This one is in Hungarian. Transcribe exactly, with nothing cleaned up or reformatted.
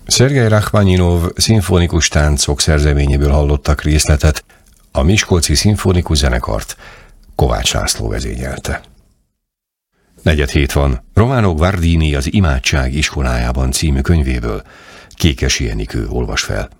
Szergej Rachmaninov szimfonikus táncok szerzeményéből hallottak részletet, a Miskolci Szimfonikus Zenekart Kovács László vezényelte. Negyed hét van. Romano Guardini az Imádság iskolájában című könyvéből Kékesi Enikő olvas fel.